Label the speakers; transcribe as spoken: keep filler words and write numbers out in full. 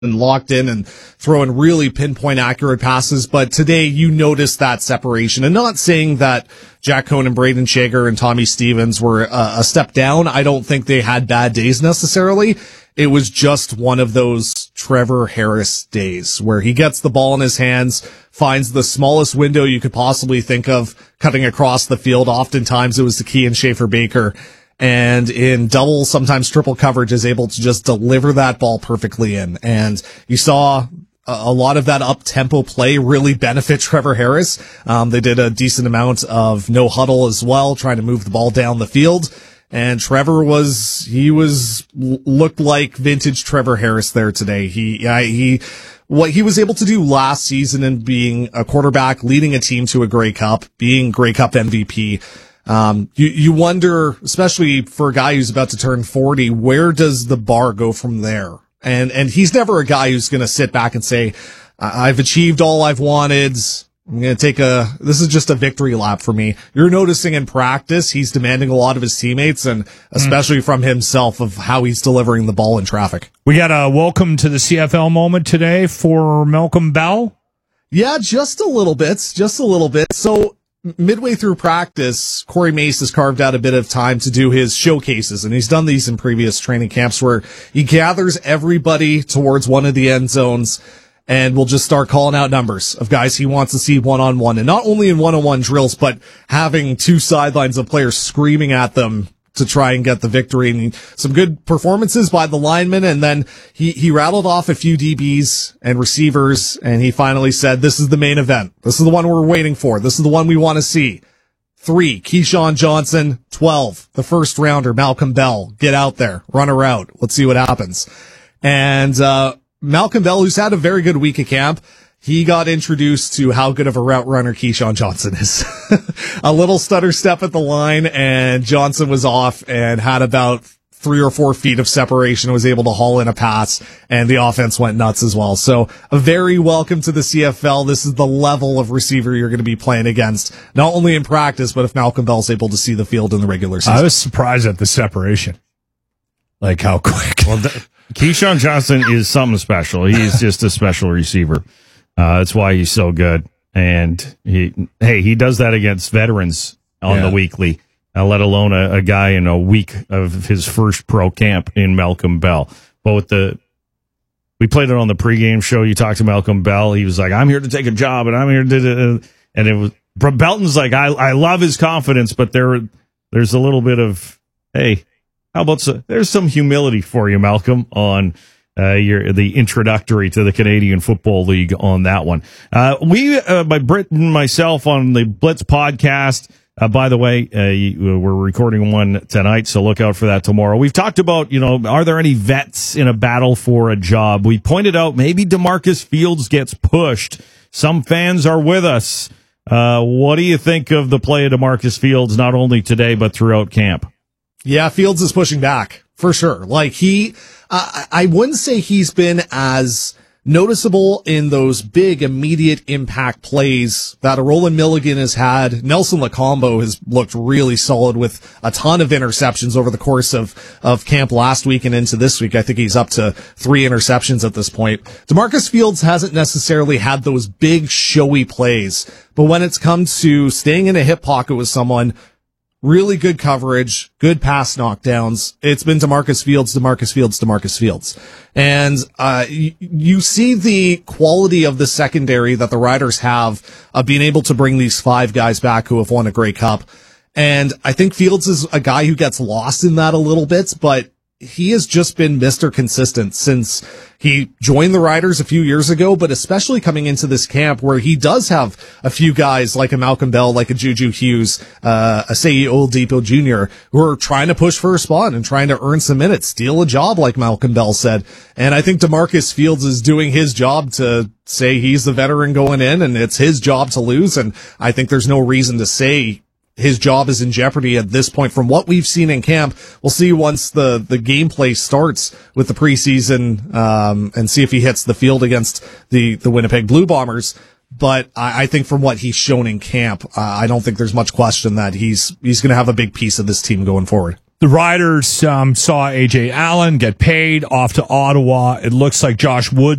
Speaker 1: and locked in and throwing really pinpoint accurate passes. But today you noticed that separation, and not saying that Jack Cohn and Braden Shager and Tommy Stevens were uh, a step down. I don't think they had bad days necessarily. It was just one of those Trevor Harris days where he gets the ball in his hands, finds the smallest window you could possibly think of cutting across the field. Oftentimes it was the Kean Schaefer-Baker. And in double, sometimes triple coverage, is able to just deliver that ball perfectly in. And you saw a lot of that up-tempo play really benefit Trevor Harris. Um, they did a decent amount of no huddle as well, trying to move the ball down the field. And Trevor was, he was, looked like vintage Trevor Harris there today. He, I, he, what he was able to do last season in being a quarterback, leading a team to a Grey Cup, being Grey Cup M V P. Um, you, you wonder, especially for a guy who's about to turn forty, where does the bar go from there? And, and he's never a guy who's going to sit back and say, I've achieved all I've wanted. I'm going to take a, this is just a victory lap for me. You're noticing in practice, he's demanding a lot of his teammates and especially mm. from himself of how he's delivering the ball in traffic.
Speaker 2: We got a welcome to the C F L moment today for Malcolm Bell.
Speaker 1: Yeah, just a little bit, just a little bit. So, midway through practice, Corey Mace has carved out a bit of time to do his showcases, and he's done these in previous training camps where he gathers everybody towards one of the end zones and will just start calling out numbers of guys he wants to see one-on-one, and not only in one-on-one drills, but having two sidelines of players screaming at them to try and get the victory. And some good performances by the linemen. And then he, he rattled off a few D Bs and receivers. And he finally said, this is the main event. This is the one we're waiting for. This is the one we want to see. Three, Keyshawn Johnson. Twelve, the first rounder, Malcolm Bell. Get out there, run a route. Let's see what happens. And, uh, Malcolm Bell, who's had a very good week of camp, he got introduced to how good of a route runner Keyshawn Johnson is. A little stutter step at the line, and Johnson was off and had about three or four feet of separation, was able to haul in a pass, and the offense went nuts as well. So a very welcome to the C F L. This is the level of receiver you're going to be playing against, not only in practice, but if Malcolm Bell's able to see the field in the regular season.
Speaker 2: I was surprised at the separation. Like how quick.
Speaker 3: Well, th- Keyshawn Johnson is something special. He's just a special receiver. Uh, that's why he's so good. And he, hey, he does that against veterans on yeah. the weekly, uh, let alone a, a guy in a week of his first pro camp in Malcolm Bell. Both the, we played it on the pregame show. You talked to Malcolm Bell. He was like, I'm here to take a job and I'm here to, and it was, Belton's like, I, I love his confidence, but there, there's a little bit of, hey, how about, so, there's some humility for you, Malcolm, on, Uh, your, the introductory to the Canadian Football League on that one. Uh, we, uh, by Britt and myself on the Blitz podcast, uh, by the way, uh, you, we're recording one tonight, so look out for that tomorrow. We've talked about, you know, are there any vets in a battle for a job? We pointed out maybe DeMarcus Fields gets pushed. Some fans are with us. Uh, what do you think of the play of DeMarcus Fields, not only today, but throughout camp?
Speaker 1: Yeah, Fields is pushing back, for sure. Like, he, uh, I wouldn't say he's been as noticeable in those big, immediate impact plays that a Roland Milligan has had. Nelson Lacombo has looked really solid with a ton of interceptions over the course of, of camp last week and into this week. I think he's up to three interceptions at this point. DeMarcus Fields hasn't necessarily had those big, showy plays, but when it's come to staying in a hip pocket with someone, really good coverage, good pass knockdowns, it's been DeMarcus Fields, DeMarcus Fields, DeMarcus Fields. And uh you, you see the quality of the secondary that the Riders have of being able to bring these five guys back who have won a Grey Cup. And I think Fields is a guy who gets lost in that a little bit, but he has just been Mister Consistent since he joined the Riders a few years ago, but especially coming into this camp where he does have a few guys like a Malcolm Bell, like a Juju Hughes, uh, a Seyi Oladipo Junior, who are trying to push for a spot and trying to earn some minutes, steal a job, like Malcolm Bell said. And I think DeMarcus Fields is doing his job to say he's the veteran going in and it's his job to lose. And I think there's no reason to say his job is in jeopardy at this point from what we've seen in camp. We'll see once the, the gameplay starts with the preseason, um, and see if he hits the field against the, the Winnipeg Blue Bombers. But I, I think from what he's shown in camp, uh, I don't think there's much question that he's, he's going to have a big piece of this team going forward.
Speaker 2: The Riders um, saw A J Allen get paid off to Ottawa. It looks like Josh Woods